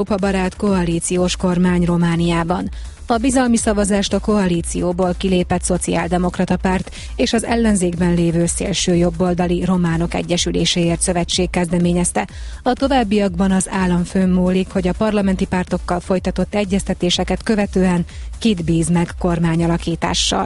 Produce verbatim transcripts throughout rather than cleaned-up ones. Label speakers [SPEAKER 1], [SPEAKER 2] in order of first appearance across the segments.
[SPEAKER 1] Európa-barát koalíciós kormány Romániában. A bizalmi szavazást a koalícióból kilépett szociáldemokrata párt és az ellenzékben lévő szélsőjobboldali Románok Egyesüléséért szövetség kezdeményezte. A továbbiakban az államfőn múlik, hogy a parlamenti pártokkal folytatott egyeztetéseket követően kit bíz meg kormányalakítással.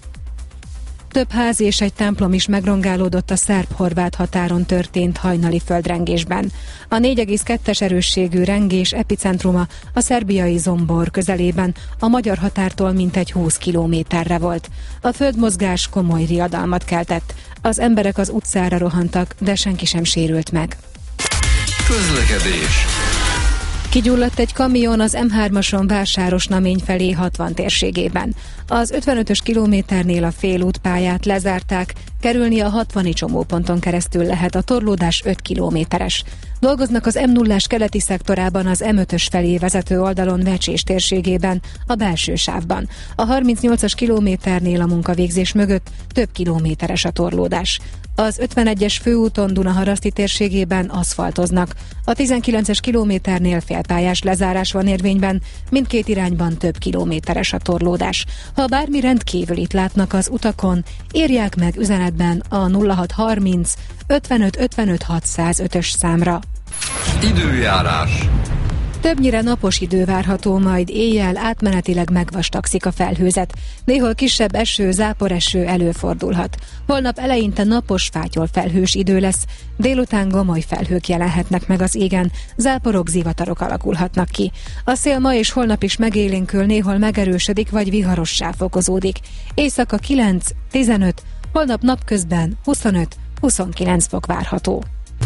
[SPEAKER 1] Több ház és egy templom is megrongálódott a szerb-horvát határon történt hajnali földrengésben. A négy egész kettes erősségű rengés epicentruma a szerbiai Zombor közelében, a magyar határtól mintegy húsz kilométerre volt. A földmozgás komoly riadalmat keltett. Az emberek az utcára rohantak, de senki sem sérült meg.
[SPEAKER 2] Közlekedés.
[SPEAKER 1] Kigyulladt egy kamion az em hármason Vásáros-Namény felé hatvan térségében. Az ötvenötös kilométernél a félútpályát lezárták, kerülni a hatvani csomóponton keresztül lehet, a torlódás öt kilométeres. Dolgoznak az em nullás keleti szektorában az em ötös felé vezető oldalon Vecsés térségében, a belső sávban. A harmincnyolcas kilométernél a munkavégzés mögött több kilométeres a torlódás. Az ötvenegyes főúton Dunaharaszti térségében aszfaltoznak. A tizenkilences kilométernél félpályás lezárás van érvényben, mindkét irányban több kilométeres a torlódás. Ha bármi rendkívülit látnak az utakon, írják meg üzenetben a nulla hat harminc ötvenöt ötvenöt hatszázötös számra.
[SPEAKER 2] Időjárás.
[SPEAKER 1] Többnyire napos idő várható, majd éjjel átmenetileg megvastagszik a felhőzet. Néhol kisebb eső, záporeső előfordulhat. Holnap eleinte napos, fátyol felhős idő lesz, délután gomoly felhők jelenhetnek meg az égen, záporok, zivatarok alakulhatnak ki. A szél ma és holnap is megélénkül, néhol megerősödik vagy viharossá fokozódik. Éjszaka kilenc tizenöt, holnap napközben huszonöt huszonkilenc fok várható.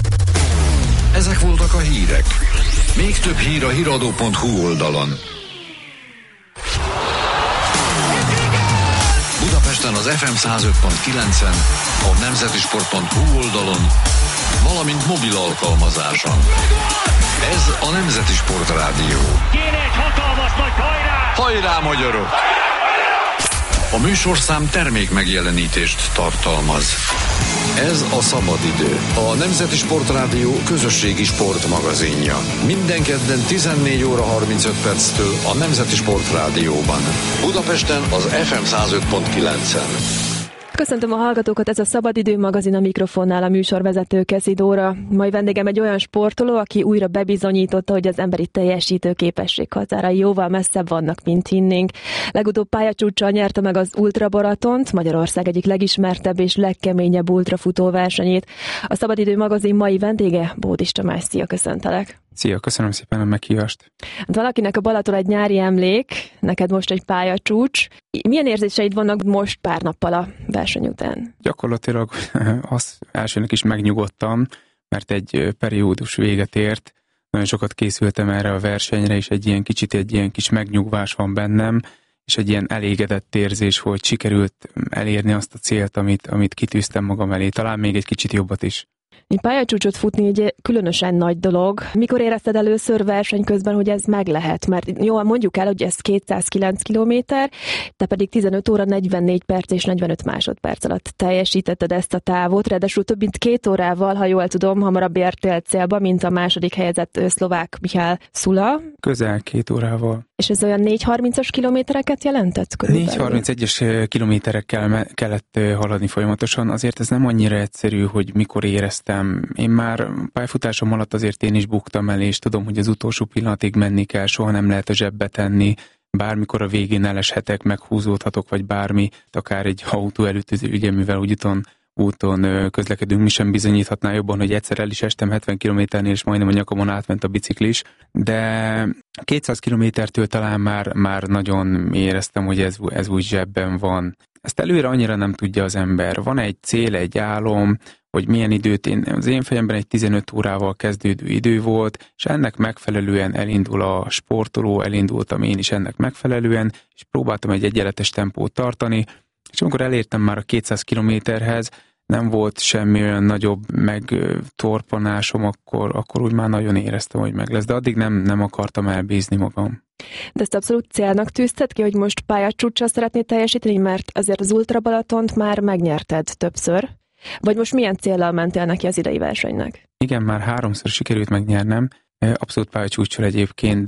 [SPEAKER 2] Ezek voltak a hírek. Még több hír a híradó pont hu oldalon. Budapesten az ef em száz öt pont kilencen, a nemzetisport pont hu oldalon, valamint mobil alkalmazáson. Ez a Nemzeti Sport Rádió.
[SPEAKER 3] Kéne egy hatalmas nagy hajrá!
[SPEAKER 2] Hajrá, magyarok! A műsorszám termék megjelenítést tartalmaz. Ez a Szabadidő, a Nemzeti Sport Rádió közösségi sportmagazinja. Minden kedden tizennégy óra harmincöt perctől a Nemzeti Sport Rádióban. Budapesten az ef em száz öt pont kilencen.
[SPEAKER 4] Köszöntöm a hallgatókat, ez a Szabadidő magazin, a mikrofonnál a műsorvezető Kezi Dóra. Mai vendégem egy olyan sportoló, aki újra bebizonyította, hogy az emberi teljesítő képesség határai jóval messzebb vannak, mint hinnénk. Legutóbb pályacsúccsal nyerte meg az Ultra Baratont, Magyarország egyik legismertebb és legkeményebb ultrafutó versenyét. A Szabadidő magazin mai vendége Bódis Tamás. Szia, köszöntelek!
[SPEAKER 5] Szia, köszönöm szépen a meghívást.
[SPEAKER 4] Hát valakinek a Balaton egy nyári emlék, neked most egy pályacsúcs. Milyen érzéseid vannak most pár nappal a verseny után?
[SPEAKER 5] Gyakorlatilag azt elsőnek is megnyugodtam, mert egy periódus véget ért. Nagyon sokat készültem erre a versenyre, és egy ilyen kicsit egy ilyen kis megnyugvás van bennem, és egy ilyen elégedett érzés, hogy sikerült elérni azt a célt, amit, amit kitűztem magam elé. Talán még egy kicsit jobbat is.
[SPEAKER 4] Egy pályacsúcsot futni egy különösen nagy dolog. Mikor érezted először verseny közben, hogy ez meg lehet? Mert jó, mondjuk el, hogy ez kétszázkilenc kilométer, te pedig tizenöt óra negyvennégy perc és negyvenöt másodperc alatt teljesítetted ezt a távot, ráadásul több mint két órával, ha jól tudom, hamarabb értél célba, mint a második helyezett szlovák Mihály Szula.
[SPEAKER 5] Közel két órával.
[SPEAKER 4] És ez olyan négy harmincas kilométereket jelentett?
[SPEAKER 5] négy harmincegyes kilométerekkel kellett haladni folyamatosan, azért ez nem annyira egyszerű, hogy mikor éreztem. Én már pályafutásom alatt azért én is buktam el, és tudom, hogy az utolsó pillanatig menni kell, soha nem lehet a zsebbe tenni, bármikor a végén eleshetek, meghúzódhatok, vagy bármi, akár egy autó előtt, ugye, mivel úgy úton, úton közlekedünk, mi sem bizonyíthatná jobban, hogy egyszer el is estem hetven kilométernél, és majdnem a nyakamon átment a biciklis, de kétszáz kilométertől talán már, már nagyon éreztem, hogy ez, ez úgy zsebben van. Ezt előre annyira nem tudja az ember. Van egy cél, egy álom, hogy milyen időt, én, az én fejemben egy tizenöt órával kezdődő idő volt, és ennek megfelelően elindul a sportoló, elindultam én is ennek megfelelően, és próbáltam egy egyenletes tempót tartani, és amikor elértem már a kétszáz kilométerhez, nem volt semmi olyan nagyobb megtorpanásom, akkor, akkor úgy már nagyon éreztem, hogy meg lesz, de addig nem, nem akartam elbízni magam.
[SPEAKER 4] De ezt abszolút célnak tűzted ki, hogy most pályacsúccsal szeretnéd teljesíteni, mert azért az Ultra Balatont már megnyerted többször? Vagy most milyen céllal mentél neki az idei versenynek?
[SPEAKER 5] Igen, már háromszor sikerült megnyernem, Abszolút pályacsúccsal egyébként,